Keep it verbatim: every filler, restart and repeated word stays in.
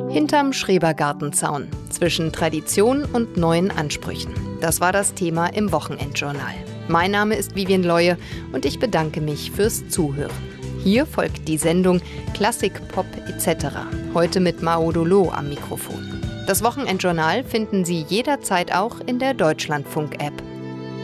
Hinterm Schrebergartenzaun, zwischen Tradition und neuen Ansprüchen. Das war das Thema im Wochenendjournal. Mein Name ist Vivien Leue und ich bedanke mich fürs Zuhören. Hier folgt die Sendung Klassik, Pop et cetera. Heute mit Maudolo am Mikrofon. Das Wochenendjournal finden Sie jederzeit auch in der Deutschlandfunk-App.